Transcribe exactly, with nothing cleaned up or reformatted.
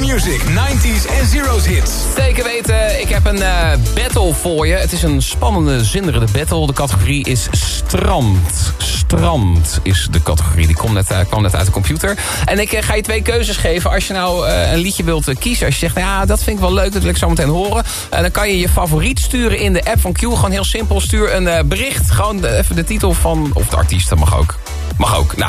Music, nineties en zeros hits. Zeker weten, ik heb een uh, battle voor je. Het is een spannende, zinderende battle. De categorie is strand. Strand is de categorie. Die komt net, uh, kwam net uit de computer. En ik uh, ga je twee keuzes geven. Als je nou uh, een liedje wilt uh, kiezen. Als je zegt, nou ja, dat vind ik wel leuk. Dat wil ik zo meteen horen. Uh, dan kan je je favoriet sturen in de app van Q. Gewoon heel simpel. Stuur een uh, bericht. Gewoon de, even de titel van... Of de artiest, dat mag ook. Mag ook. Nou,